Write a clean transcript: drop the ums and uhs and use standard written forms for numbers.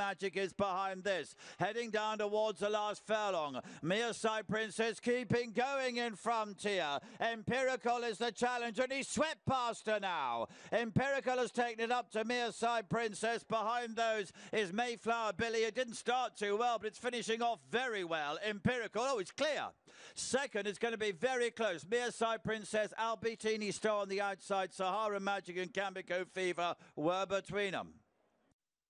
Magic is behind this. Heading down towards the last furlong. Mia Side Princess keeping going in front here. Empirical is the challenger, and he's swept past her now. Empirical has taken it up to Mia Side Princess. Behind those is Mayflower Billy. It didn't start too well, but it's finishing off very well. Empirical, oh, it's clear. Second, it's going to be very close. Mia Side Princess, Albertini Star on the outside. Sahara Magic and Kamiko Fever were between them.